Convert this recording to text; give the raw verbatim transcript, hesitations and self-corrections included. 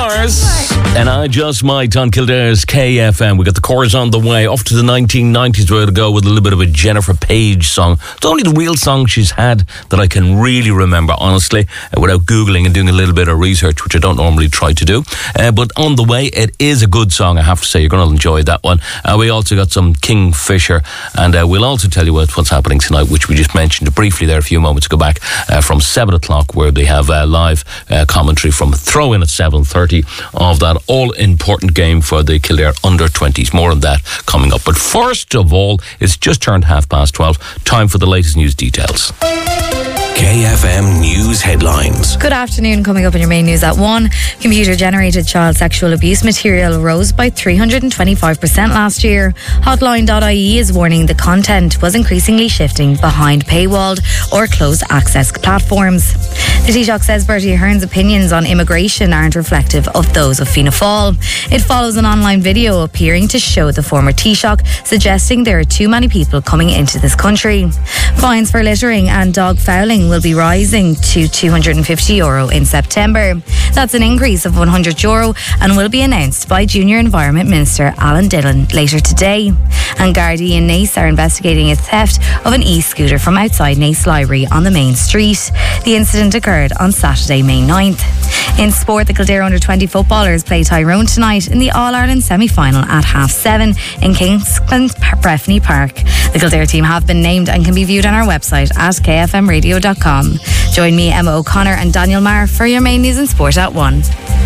Mars. And I Just Might on Kildare's K F M. We got the chorus on the way. Off to the nineteen nineties, we're going to go with a little bit of a Jennifer Page song. It's only the real song she's had that I can really remember, honestly, uh, without Googling and doing a little bit of research, which I don't normally try to do. Uh, but on the way, it is a good song, I have to say. You're going to enjoy that one. Uh, we also got some Kingfisher, and uh, we'll also tell you what, what's happening tonight, which we just mentioned briefly there a few moments ago back, uh, from seven o'clock, where they have uh, live uh, commentary from throw-in at seven thirty of that all-important game for the Kildare under twenties. More on that coming up. But first of all, it's just turned half past twelve. Time for the latest news details. K F M News Headlines. Good afternoon. Coming up in your main news at one. Computer-generated child sexual abuse material rose by three hundred twenty-five percent last year. Hotline dot I E is warning the content was increasingly shifting behind paywalled or closed access platforms. The Taoiseach says Bertie Ahern's opinions on immigration aren't reflective of those of Fianna Fáil. It follows an online video appearing to show the former Taoiseach suggesting there are too many people coming into this country. Fines for littering and dog fouling will be rising to two hundred fifty euro in September. That's an increase of one hundred euro and will be announced by Junior Environment Minister Alan Dillon later today. And Gardaí in Naas are investigating a theft of an e-scooter from outside Naas Library on the main street. The incident occurred on Saturday, May ninth. In sport, the Kildare under twenty footballers play Tyrone tonight in the All-Ireland semi-final at half seven in Kingscliff Breffni Park. The Kildare team have been named and can be viewed on our website at k f m radio dot com. Join me, Emma O'Connor and Daniel Marr for your main news and sport at one.